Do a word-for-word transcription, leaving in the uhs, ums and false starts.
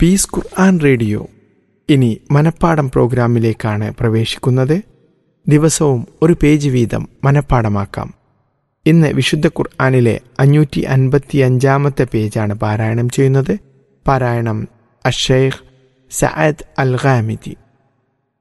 Piece ഖുർആൻ radio ഇനി മനപ്പാഠം പ്രോഗ്രാമിലേക്കാണ് പ്രവേശിക്കുന്നത്. ദിവസവും ഒരു പേജ് വീതം മനപ്പാഠമാക്കാം. ഇന്ന് വിശുദ്ധ ഖുർആനിലെ അഞ്ഞൂറ്റി അൻപത്തി അഞ്ചാമത്തെ പേജാണ് പാരായണം ചെയ്യുന്നത്. പാരായണം അഷൈഖ് സഅദ് അൽ ഗാമിദി.